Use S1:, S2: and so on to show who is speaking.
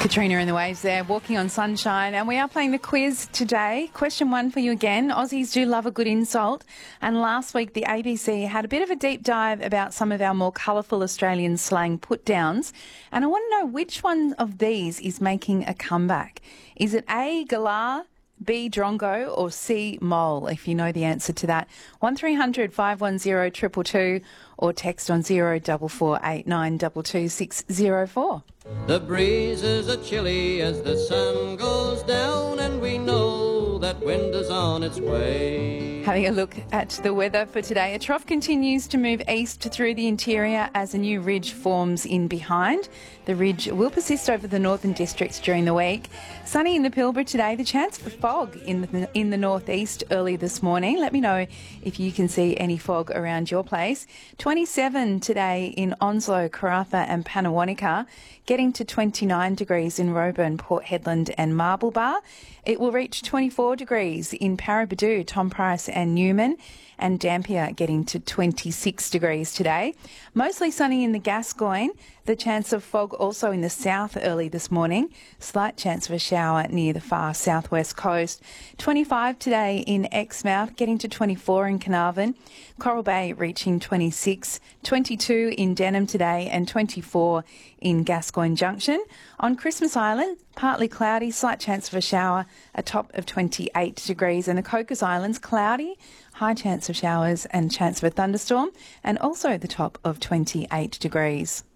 S1: Katrina and the Waves there, walking on sunshine, and we are playing the quiz today. Question 1 for you again. Aussies do love a good insult, and last week the ABC had a bit of a deep dive about some of our more colourful Australian slang put-downs, and I want to know which one of these is making a comeback. Is it A, galah, B, drongo, or C, mole? If you know the answer to that, 1300 510 222 or text on 0448 22604.
S2: The breezes are chilly as the sun goes down, and we know that winter's on its way.
S1: Having a look at the weather for today, a trough continues to move east through the interior as a new ridge forms in behind. The ridge will persist over the northern districts during the week. Sunny in the Pilbara today, the chance for fog in the northeast early this morning. Let me know if you can see any fog around your place. 27 today in Onslow, Karratha and Pannawonica, getting to 29 degrees in Roebourne, Port Hedland and Marble Bar. It will reach 24 degrees in Paraburdoo, Tom Price and Newman, and Dampier getting to 26 degrees today. Mostly sunny in the Gascoyne. The chance of fog also in the south early this morning. Slight chance of a shower near the far southwest coast. 25 today in Exmouth, getting to 24 in Carnarvon. Coral Bay reaching 26. 22 in Denham today and 24 in Gascoyne Junction. On Christmas Island, partly cloudy, slight chance of a shower, a top of 28 degrees. And the Cocos Islands, cloudy, high chance of showers and chance of a thunderstorm, and also the top of 28 degrees.